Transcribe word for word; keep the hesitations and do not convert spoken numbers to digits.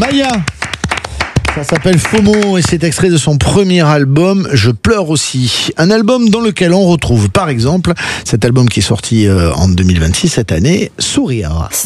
Maya. Ça s'appelle FOMO et c'est extrait de son premier album Je pleure aussi. Un album dans lequel on retrouve par exemple cet album qui est sorti en deux mille vingt-six cette année, Sourire.